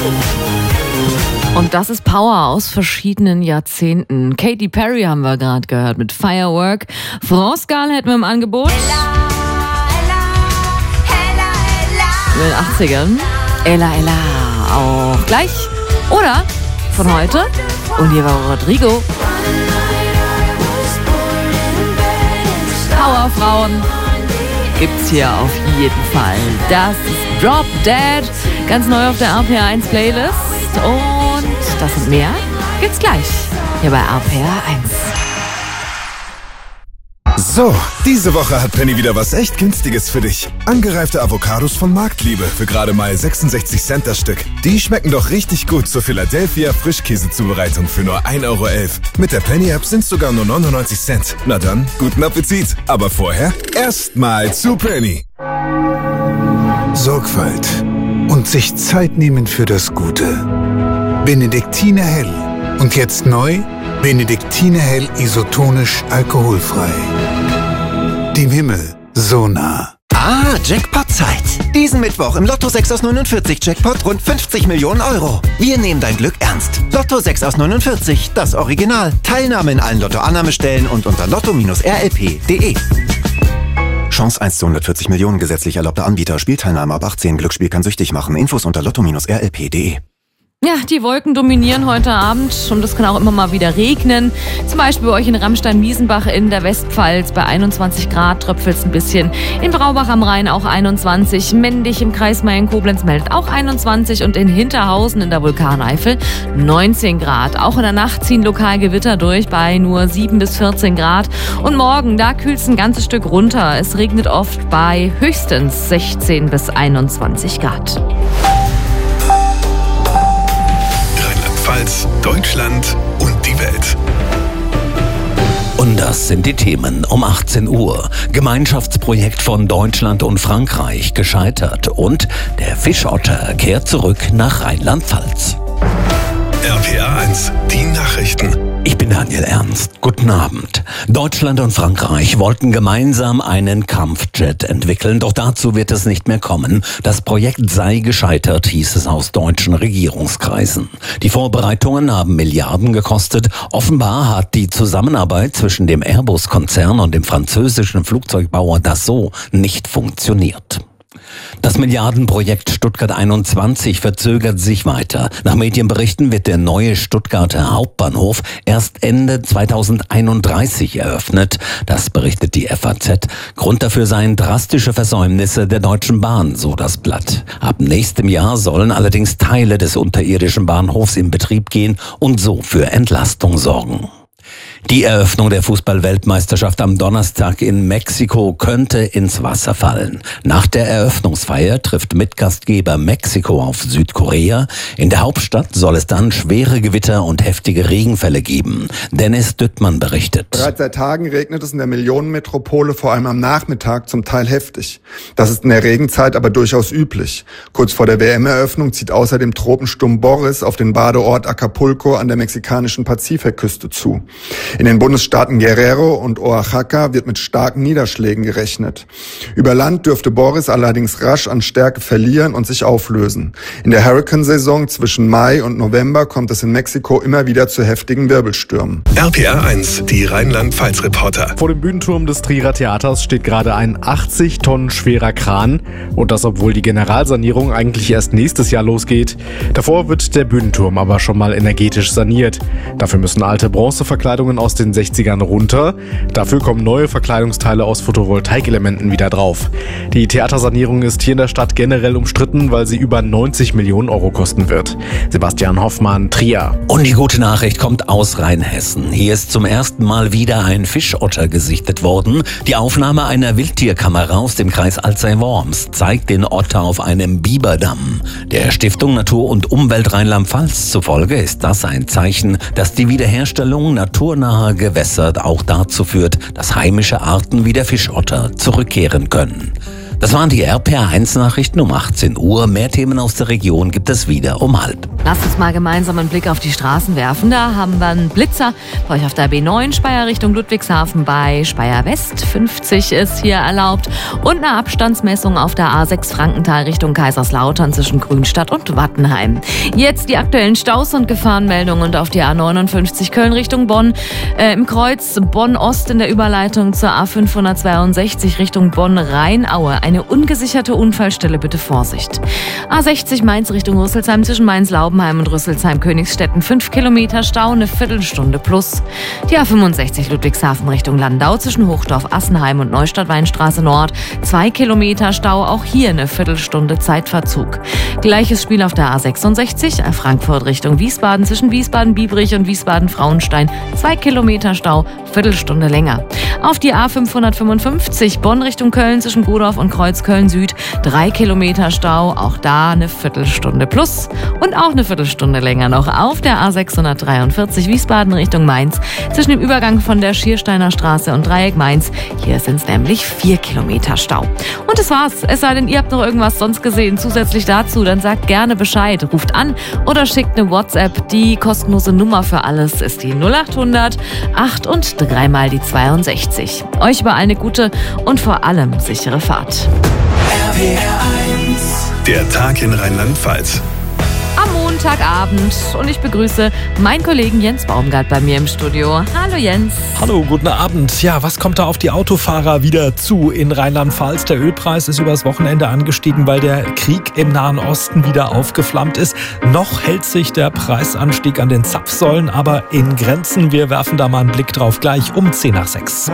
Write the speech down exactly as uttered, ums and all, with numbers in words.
Und das ist Power aus verschiedenen Jahrzehnten. Katy Perry haben wir gerade gehört mit Firework. France Gall hätten wir im Angebot. In den achtzigern. Ella, Ella auch gleich. Oder von heute Olivia Rodrigo. Powerfrauen gibt's hier auf jeden Fall. Das ist Drop Dead, ganz neu auf der R P R eins Playlist. Und das und mehr gibt's gleich hier bei R P R eins. So, diese Woche hat Penny wieder was echt Günstiges für dich. Angereifte Avocados von Marktliebe für gerade mal sechsundsechzig Cent das Stück. Die schmecken doch richtig gut zur Philadelphia Frischkäsezubereitung für nur ein Euro elf. Mit der Penny-App sind's sogar nur neunundneunzig Cent. Na dann, guten Appetit. Aber vorher erstmal zu Penny. Sorgfalt und sich Zeit nehmen für das Gute. Benediktiner Hell. Und jetzt neu, Benediktiner Hell isotonisch alkoholfrei. Dem Himmel so nah. Ah, Jackpot-Zeit. Diesen Mittwoch im Lotto sechs aus neunundvierzig Jackpot rund fünfzig Millionen Euro. Wir nehmen dein Glück ernst. Lotto sechs aus neunundvierzig, das Original. Teilnahme in allen Lotto-Annahmestellen und unter lotto Bindestrich r l p punkt d e. Chance eins zu hundertvierzig Millionen, gesetzlich erlaubter Anbieter. Spielteilnahme ab achtzehn. Glücksspiel kann süchtig machen. Infos unter lotto Bindestrich r l p punkt d e. Ja, die Wolken dominieren heute Abend und es kann auch immer mal wieder regnen. Zum Beispiel bei euch in Ramstein-Miesenbach in der Westpfalz bei einundzwanzig Grad tröpfelt es ein bisschen. In Braubach am Rhein auch einundzwanzig. Mendig im Kreis Mayen-Koblenz meldet auch einundzwanzig und in Hinterhausen in der Vulkaneifel neunzehn Grad. Auch in der Nacht ziehen lokal Gewitter durch bei nur sieben bis vierzehn Grad. Und morgen, da kühlt es ein ganzes Stück runter. Es regnet oft bei höchstens sechzehn bis einundzwanzig Grad. Deutschland und die Welt. Und das sind die Themen um achtzehn Uhr. Gemeinschaftsprojekt von Deutschland und Frankreich gescheitert und der Fischotter kehrt zurück nach Rheinland-Pfalz. R P R eins, die Nachrichten. Ich bin Daniel Ernst. Guten Abend. Deutschland und Frankreich wollten gemeinsam einen Kampfjet entwickeln, doch dazu wird es nicht mehr kommen. Das Projekt sei gescheitert, hieß es aus deutschen Regierungskreisen. Die Vorbereitungen haben Milliarden gekostet. Offenbar hat die Zusammenarbeit zwischen dem Airbus-Konzern und dem französischen Flugzeugbauer Dassault nicht funktioniert. Das Milliardenprojekt Stuttgart einundzwanzig verzögert sich weiter. Nach Medienberichten wird der neue Stuttgarter Hauptbahnhof erst Ende zweitausendeinunddreißig eröffnet. Das berichtet die F A Z. Grund dafür seien drastische Versäumnisse der Deutschen Bahn, so das Blatt. Ab nächstem Jahr sollen allerdings Teile des unterirdischen Bahnhofs in Betrieb gehen und so für Entlastung sorgen. Die Eröffnung der Fußball-Weltmeisterschaft am Donnerstag in Mexiko könnte ins Wasser fallen. Nach der Eröffnungsfeier trifft Mitgastgeber Mexiko auf Südkorea. In der Hauptstadt soll es dann schwere Gewitter und heftige Regenfälle geben. Dennis Düttmann berichtet. Bereits seit Tagen regnet es in der Millionenmetropole, vor allem am Nachmittag, zum Teil heftig. Das ist in der Regenzeit aber durchaus üblich. Kurz vor der W M-Eröffnung zieht außerdem Tropensturm Boris auf den Badeort Acapulco an der mexikanischen Pazifikküste zu. In den Bundesstaaten Guerrero und Oaxaca wird mit starken Niederschlägen gerechnet. Über Land dürfte Boris allerdings rasch an Stärke verlieren und sich auflösen. In der Hurrikansaison zwischen Mai und November kommt es in Mexiko immer wieder zu heftigen Wirbelstürmen. R P R eins, die Rheinland-Pfalz-Reporter. Vor dem Bühnenturm des Trierer Theaters steht gerade ein achtzig Tonnen schwerer Kran. Und das, obwohl die Generalsanierung eigentlich erst nächstes Jahr losgeht. Davor wird der Bühnenturm aber schon mal energetisch saniert. Dafür müssen alte Bronzeverkleidungen aus den sechzigern runter. Dafür kommen neue Verkleidungsteile aus Photovoltaikelementen wieder drauf. Die Theatersanierung ist hier in der Stadt generell umstritten, weil sie über neunzig Millionen Euro kosten wird. Sebastian Hoffmann, Trier. Und die gute Nachricht kommt aus Rheinhessen. Hier ist zum ersten Mal wieder ein Fischotter gesichtet worden. Die Aufnahme einer Wildtierkamera aus dem Kreis Alzey-Worms zeigt den Otter auf einem Biberdamm. Der Stiftung Natur und Umwelt Rheinland-Pfalz zufolge ist das ein Zeichen, dass die Wiederherstellung naturnaher Gewässer auch dazu führt, dass heimische Arten wie der Fischotter zurückkehren können. Das waren die R P R eins Nachrichten um achtzehn Uhr. Mehr Themen aus der Region gibt es wieder um halb. Lasst uns mal gemeinsam einen Blick auf die Straßen werfen. Da haben wir einen Blitzer bei euch auf der B neun, Speyer Richtung Ludwigshafen bei Speyer West. fünfzig ist hier erlaubt. Und eine Abstandsmessung auf der A sechs Frankenthal Richtung Kaiserslautern zwischen Grünstadt und Wattenheim. Jetzt die aktuellen Staus und Gefahrenmeldungen und auf die A neunundfünfzig Köln Richtung Bonn. Äh, Im Kreuz Bonn-Ost in der Überleitung zur A fünfhundertzweiundsechzig Richtung Bonn-Rheinaue. Eine ungesicherte Unfallstelle, bitte Vorsicht. A sechzig Mainz Richtung Rüsselsheim zwischen Mainz-Laubenheim und Rüsselsheim-Königsstetten. fünf Kilometer Stau, eine Viertelstunde plus. Die A fünfundsechzig Ludwigshafen Richtung Landau zwischen Hochdorf-Assenheim und Neustadt-Weinstraße Nord. zwei Kilometer Stau, auch hier eine Viertelstunde Zeitverzug. Gleiches Spiel auf der A sechsundsechzig, Frankfurt Richtung Wiesbaden zwischen Wiesbaden-Biebrich und Wiesbaden-Frauenstein. zwei Kilometer Stau, Viertelstunde länger. Auf die A fünfhundertfünfundfünfzig, Bonn Richtung Köln zwischen Godorf und Kreuzköln Süd. drei Kilometer Stau, auch da eine Viertelstunde plus. Und auch eine Viertelstunde länger noch auf der A sechshundertdreiundvierzig, Wiesbaden Richtung Mainz zwischen dem Übergang von der Schiersteiner Straße und Dreieck Mainz. Hier sind es nämlich vier Kilometer Stau. Und das war's. Es sei denn, ihr habt noch irgendwas sonst gesehen zusätzlich dazu, dann sagt gerne Bescheid. Ruft an oder schickt eine WhatsApp. Die kostenlose Nummer für alles ist die null achthundert acht und dreimal die zweiundsechzig. Euch überall eine gute und vor allem sichere Fahrt. R P R eins. Der Tag in Rheinland-Pfalz. Am Montagabend und ich begrüße meinen Kollegen Jens Baumgart bei mir im Studio. Hallo Jens. Hallo, guten Abend. Ja, was kommt da auf die Autofahrer wieder zu in Rheinland-Pfalz? Der Ölpreis ist übers Wochenende angestiegen, weil der Krieg im Nahen Osten wieder aufgeflammt ist. Noch hält sich der Preisanstieg an den Zapfsäulen, aber in Grenzen. Wir werfen da mal einen Blick drauf gleich um zehn nach sechs.